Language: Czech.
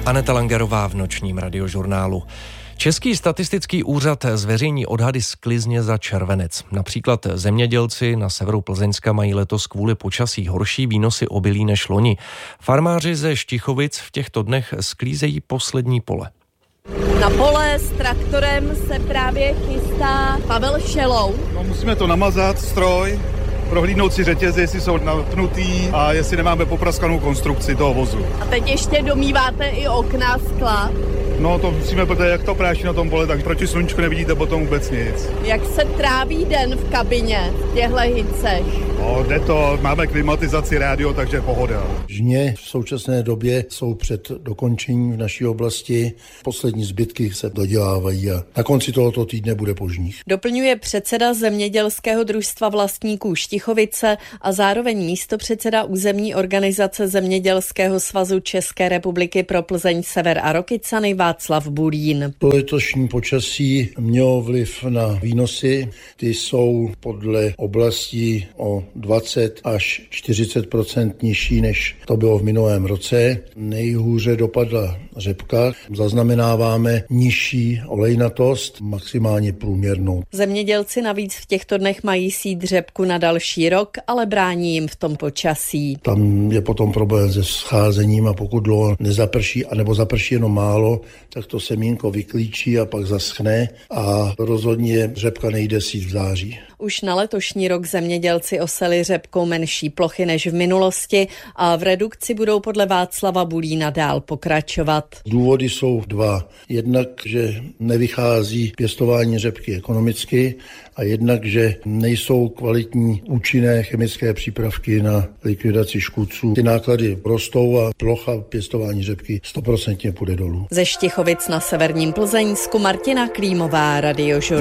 Aneta Langerová v nočním radiožurnálu. Český statistický úřad zveřejní odhady sklizně za červenec. Například zemědělci na severu Plzeňska mají letos kvůli počasí horší výnosy obilí než loni. Farmáři ze Štichovic v těchto dnech sklízejí poslední pole. Na pole s traktorem se právě chystá Pavel Šelou. No, musíme to namazat, stroj, prohlídnout si řetězy, jestli jsou napnutý a jestli nemáme popraskanou konstrukci toho vozu. A teď ještě domýváte i okna, skla. No to musíme, protože jak to práší na tom pole, tak proti sluníčku nevidíte potom vůbec nic. Jak se tráví den v kabině v těchto hicech? No, jde to, máme klimatizaci, rádio, takže pohoda. Žně v současné době jsou před dokončením v naší oblasti. Poslední zbytky se dodělávají a na konci tohoto týdne bude požních. Doplňuje předseda zemědělského družstva vlastníků Štichovice a zároveň místopředseda územní organizace Zemědělského svazu České republiky pro Plzeň, Sever a Rokycany Václav Bulín. Letošní počasí mělo vliv na výnosy. Ty jsou podle oblastí o 20 až 40% nižší, než to bylo v minulém roce. Nejhůře dopadla řepka. Zaznamenáváme nižší olejnatost, maximálně průměrnou. Zemědělci navíc v těchto dnech mají sít řepku na další rok, ale brání jim v tom počasí. Tam je potom problém se scházením a pokud dlouho nezaprší, anebo zaprší jenom málo, tak to semínko vyklíčí a pak zaschne a rozhodně řepka nejde sít v září. Už na letošní rok zemědělci oseli řepkou menší plochy než v minulosti a v redukci budou podle Václava Bulína dál pokračovat. Důvody jsou dva. Jednak, že nevychází pěstování řepky ekonomicky a jednak, že nejsou kvalitní účinné chemické přípravky na likvidaci škůdců. Ty náklady rostou a plocha pěstování řepky 100% půjde dolů. Ze Štichovic na severním Plzeňsku Martina Klímová, Radiožurnál.